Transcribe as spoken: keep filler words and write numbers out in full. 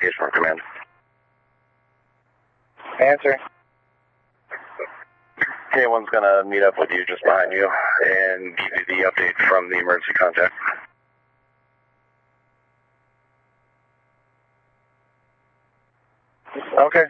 investigation from command. Answer. K one's going to meet up with you just behind you and give you the update from the emergency contact. Okay.